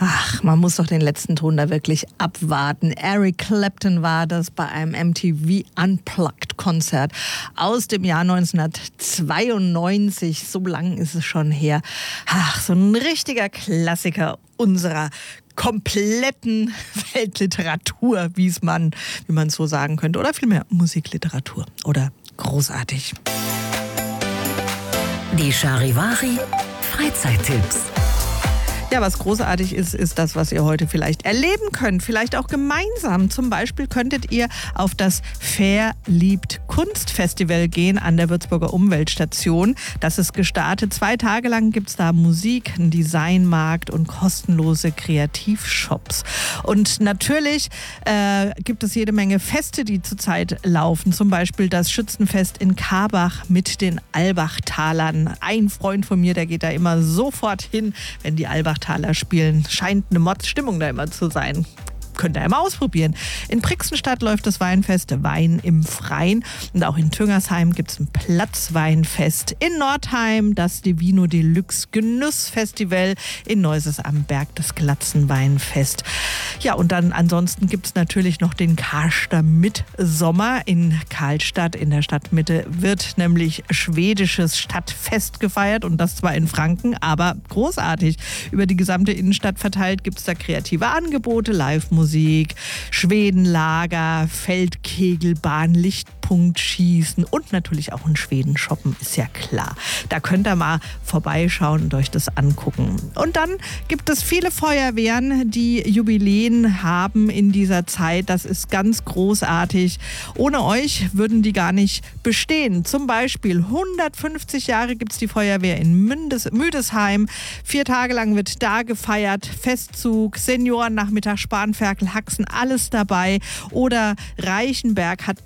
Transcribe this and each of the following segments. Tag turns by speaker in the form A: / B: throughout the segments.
A: Ach, man muss doch den letzten Ton da wirklich abwarten. Eric Clapton war das bei einem MTV Unplugged-Konzert aus dem Jahr 1992. So lang ist es schon her. Ach, so ein richtiger Klassiker unserer kompletten Weltliteratur, wie man so sagen könnte. Oder vielmehr Musikliteratur. Oder großartig.
B: Die Charivari Freizeittipps.
A: Ja, was großartig ist, ist das, was ihr heute vielleicht erleben könnt. Vielleicht auch gemeinsam. Zum Beispiel könntet ihr auf das Verliebt Kunstfestival gehen an der Würzburger Umweltstation. Das ist gestartet. 2 Tage lang gibt es da Musik, einen Designmarkt und kostenlose Kreativshops. Und natürlich gibt es jede Menge Feste, die zurzeit laufen. Zum Beispiel das Schützenfest in Karbach mit den Albachtalern. Ein Freund von mir, der geht da immer sofort hin, wenn die Albachtaler spielen. Scheint eine Mordsstimmung da immer zu sein. Könnt ihr immer ausprobieren. In Brixenstadt läuft das Weinfest Wein im Freien. Und auch in Tüngersheim gibt es ein Platzweinfest. In Nordheim das Divino Deluxe Genussfestival. In Neuses am Berg das Glatzenweinfest. Ja, und dann ansonsten gibt es natürlich noch den Karster Mitsommer. In Karlstadt in der Stadtmitte wird nämlich schwedisches Stadtfest gefeiert. Und das zwar in Franken, aber großartig. Über die gesamte Innenstadt verteilt gibt es da kreative Angebote, Live-Musik, Schwedenlager, Feldkegelbahn, Lichtpunktschießen und natürlich auch in Schweden shoppen, ist ja klar. Da könnt ihr mal vorbeischauen und euch das angucken. Und dann gibt es viele Feuerwehren, die Jubiläen haben in dieser Zeit. Das ist ganz großartig. Ohne euch würden die gar nicht bestehen. Zum Beispiel 150 Jahre gibt es die Feuerwehr in Müdesheim. 4 Tage lang wird da gefeiert. Festzug, Seniorennachmittag, Spanferkel, Haxen, alles dabei. Oder Reichenberg hat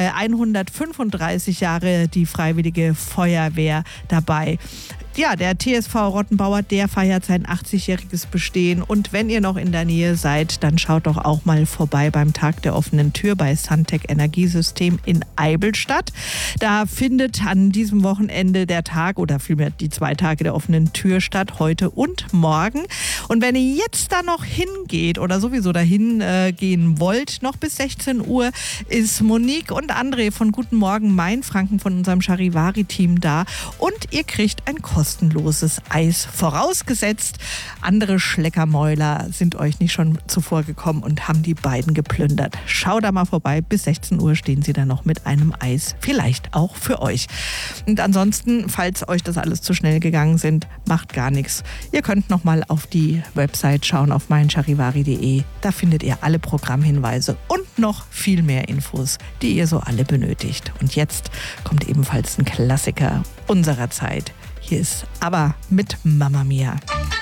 A: 135 Jahre die Freiwillige Feuerwehr dabei. Ja, der TSV Rottenbauer, der feiert sein 80-jähriges Bestehen. Und wenn ihr noch in der Nähe seid, dann schaut doch auch mal vorbei beim Tag der offenen Tür bei Suntec Energiesystem in Eibelstadt. Da findet an diesem Wochenende der Tag oder vielmehr die 2 Tage der offenen Tür statt, heute und morgen. Und wenn ihr jetzt da noch hingeht oder sowieso dahin gehen wollt, noch bis 16 Uhr ist Monique und André von Guten Morgen Mainfranken von unserem Charivari-Team da. Und ihr kriegt ein kostenloses Eis. Vorausgesetzt, andere Schleckermäuler sind euch nicht schon zuvor gekommen und haben die beiden geplündert. Schaut da mal vorbei. Bis 16 Uhr stehen sie da noch mit einem Eis. Vielleicht auch für euch. Und ansonsten, falls euch das alles zu schnell gegangen sind, macht gar nichts. Ihr könnt noch mal auf die Website schauen, auf meincharivari.de. Da findet ihr alle Programmhinweise und noch viel mehr Infos, die ihr so alle benötigt. Und jetzt kommt ebenfalls ein Klassiker unserer Zeit. Hier ist ABBA mit Mamma Mia.